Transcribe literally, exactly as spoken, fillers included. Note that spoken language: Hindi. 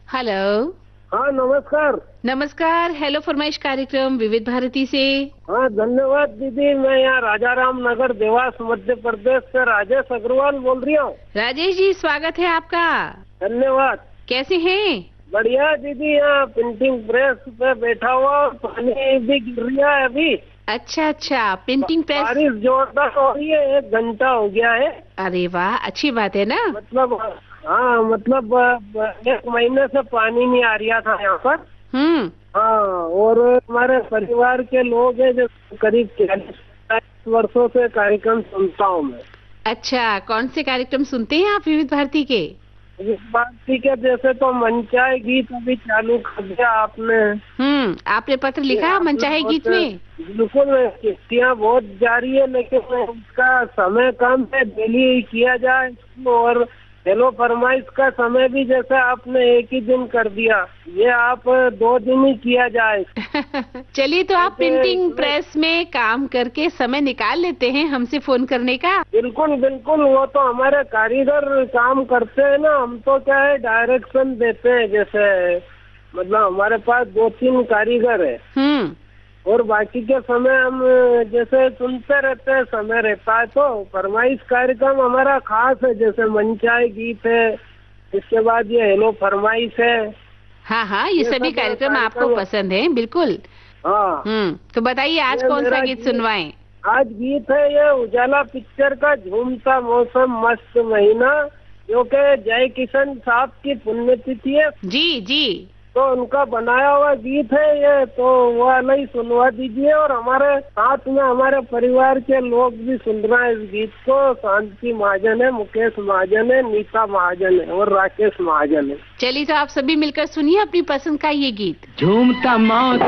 हेलो। हाँ नमस्कार। नमस्कार। हेलो फरमाइश कार्यक्रम विविध भारती से। हाँ धन्यवाद दीदी। मैं यहाँ राजाराम नगर देवास मध्य प्रदेश से राजेश अग्रवाल बोल रही हूँ। राजेश जी स्वागत है आपका। धन्यवाद। कैसे हैं? बढ़िया दीदी। यहाँ प्रिंटिंग प्रेस पे बैठा हुआ, पानी भी गिर रहा है अभी। अच्छा अच्छा, प्रिंटिंग प्रेस। बारिश जोरदार हो रही है, एक घंटा हो गया है। अरे वाह, अच्छी बात है ना। मतलब हाँ मतलब एक महीने से पानी नहीं आ रहा था यहाँ पर। हम्म। हाँ, और हमारे परिवार के लोग हैं जो करीब चालीस वर्षों से कार्यक्रम सुनता हूँ मैं। अच्छा, कौन से कार्यक्रम सुनते हैं आप विविध भारती के? विविध भारती के जैसे तो मनचाहे गीत अभी चालू कर दिया आपने। हम्म, आपने पत्र लिखा मनचाहे गीत में? बिल्कुल, किस्तियाँ बहुत जारी है लेकिन उसका समय कम है, डेली किया जाए। और हेलो फरमाइश का समय भी जैसे आपने एक ही दिन कर दिया, ये आप दो दिन ही किया जाए। चलिए, तो आप प्रिंटिंग प्रेस में काम करके समय निकाल लेते हैं हमसे फोन करने का? बिल्कुल बिल्कुल, वो तो हमारे कारीगर काम करते हैं ना, हम तो क्या है डायरेक्शन देते हैं। जैसे मतलब हमारे पास दो तीन कारीगर है। हम्म। और बाकी के समय हम जैसे सुनते रहते हैं, समय रहता है तो फरमाइश कार्यक्रम हमारा खास है। जैसे मनचाहे गीत है, इसके बाद ये हेलो फरमाइश है। हाँ हाँ, ये, ये सभी कार्यक्रम आपको पसंद है? बिल्कुल। हाँ। हम्म, तो बताइए आज कौन सा गीत सुनवाएं? आज गीत है ये उजाला पिक्चर का झूमता मौसम मस्त महीना, जो कि जय किशन साहब की पुण्यतिथि है। जी जी। तो उनका बनाया हुआ गीत है ये, तो वो वाला ही सुनवा दीजिए। और हमारे साथ में हमारे परिवार के लोग भी सुन रहे हैं इस गीत को। शांति महाजन है, मुकेश महाजन है, नीता महाजन है और राकेश महाजन है। चलिए, तो आप सभी मिलकर सुनिए अपनी पसंद का ये गीत। झूमता मौत